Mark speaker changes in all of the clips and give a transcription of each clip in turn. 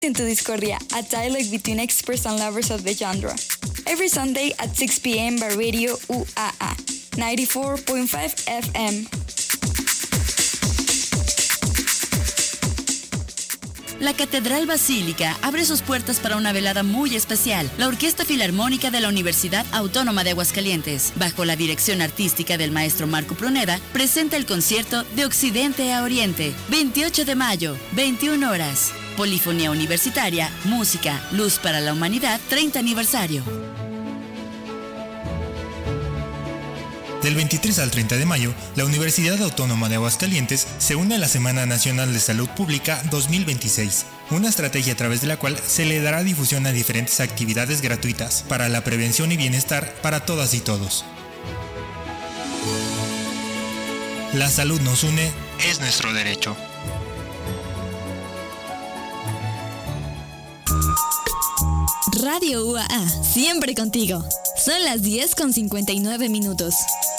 Speaker 1: Into Discordia, a dialogue between experts and lovers of the genre. Every Sunday at 6 p.m. by Radio UAA, 94.5 FM.
Speaker 2: La Catedral Basílica abre sus puertas para una velada muy especial. La Orquesta Filarmónica de la Universidad Autónoma de Aguascalientes, bajo la dirección artística del maestro Marco Pruneda, presenta el concierto De Occidente a Oriente, 28 de mayo, 21 horas. Polifonía Universitaria, Música, Luz para la Humanidad, 30 aniversario.
Speaker 3: Del 23 al 30 de mayo, la Universidad Autónoma de Aguascalientes se une a la Semana Nacional de Salud Pública 2026, una estrategia a través de la cual se le dará difusión a diferentes actividades gratuitas para la prevención y bienestar para todas y todos. La salud nos une, es nuestro derecho.
Speaker 4: Radio UAA, siempre contigo. Son las 10:59.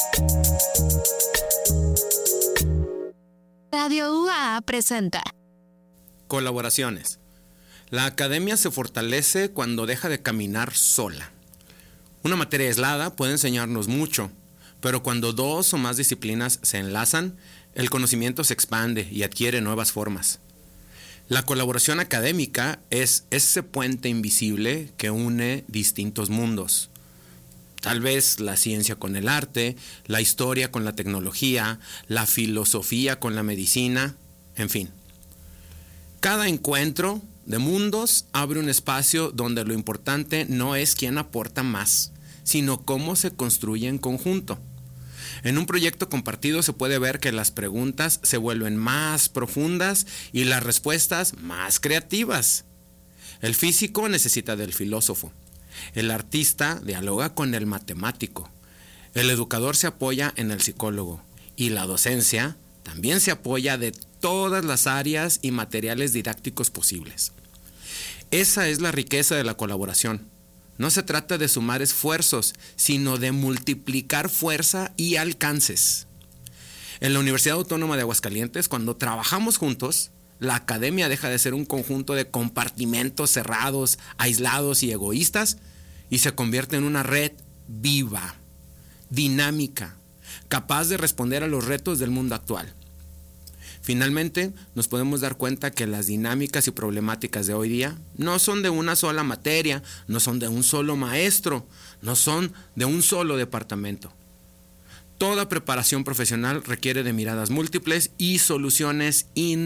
Speaker 5: Radio UAA presenta
Speaker 6: Colaboraciones. La academia se fortalece cuando deja de caminar sola. Una materia aislada puede enseñarnos mucho, pero cuando dos o más disciplinas se enlazan, el conocimiento se expande y adquiere nuevas formas. La colaboración académica es ese puente invisible que une distintos mundos. Tal vez la ciencia con el arte, la historia con la tecnología, la filosofía con la medicina, en fin. Cada encuentro de mundos abre un espacio donde lo importante no es quién aporta más, sino cómo se construye en conjunto. En un proyecto compartido se puede ver que las preguntas se vuelven más profundas y las respuestas más creativas. El físico necesita del filósofo. El artista dialoga con el matemático. El educador se apoya en el psicólogo. Y la docencia también se apoya de todas las áreas y materiales didácticos posibles. Esa es la riqueza de la colaboración. No se trata de sumar esfuerzos, sino de multiplicar fuerza y alcances. En la Universidad Autónoma de Aguascalientes, cuando trabajamos juntos, la academia deja de ser un conjunto de compartimentos cerrados, aislados y egoístas, y se convierte en una red viva, dinámica, capaz de responder a los retos del mundo actual. Finalmente, nos podemos dar cuenta que las dinámicas y problemáticas de hoy día no son de una sola materia, no son de un solo maestro, no son de un solo departamento. Toda preparación profesional requiere de miradas múltiples y soluciones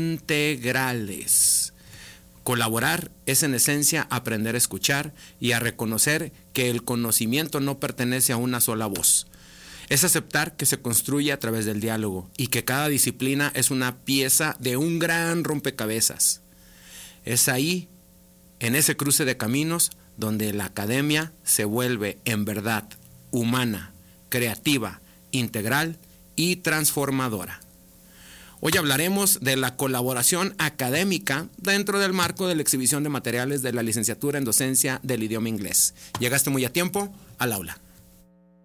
Speaker 6: integrales. Colaborar es en esencia aprender a escuchar y a reconocer que el conocimiento no pertenece a una sola voz. Es aceptar que se construye a través del diálogo y que cada disciplina es una pieza de un gran rompecabezas. Es ahí, en ese cruce de caminos, donde la academia se vuelve en verdad humana, creativa, integral y transformadora. Hoy hablaremos de la colaboración académica dentro del marco de la exhibición de materiales de la licenciatura en docencia del idioma inglés. Llegaste muy a tiempo al aula.